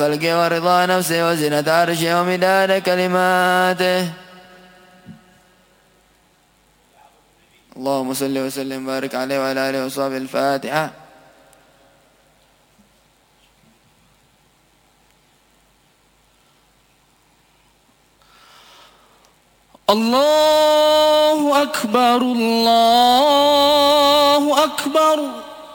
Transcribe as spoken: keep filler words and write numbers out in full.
خلقه ورضا نفسه وزنة عرشه ومداد كلماته. اللهم صل وسلم وبارك عليه وعلى آله وصحبه. الفاتحة. الله أكبر الله أكبر.